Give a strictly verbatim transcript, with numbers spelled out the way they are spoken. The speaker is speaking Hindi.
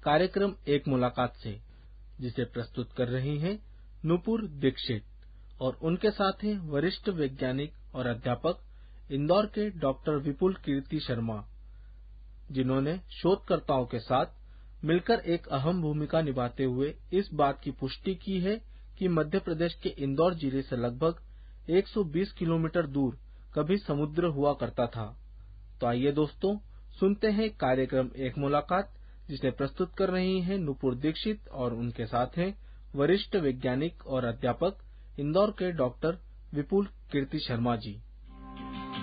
कार्यक्रम एक मुलाकात से, जिसे प्रस्तुत कर रही हैं नुपुर दीक्षित और उनके साथ हैं वरिष्ठ वैज्ञानिक और अध्यापक इंदौर के डॉक्टर विपुल कीर्ति शर्मा, जिन्होंने शोधकर्ताओं के साथ मिलकर एक अहम भूमिका निभाते हुए इस बात की पुष्टि की है कि मध्य प्रदेश के इंदौर जिले से लगभग एक सौ बीस किलोमीटर दूर कभी समुद्र हुआ करता था। तो आइए दोस्तों, सुनते हैं कार्यक्रम एक मुलाकात, जिसे प्रस्तुत कर रही हैं नुपुर दीक्षित और उनके साथ हैं वरिष्ठ वैज्ञानिक और अध्यापक इंदौर के डॉक्टर विपुल कीर्ति शर्मा जी।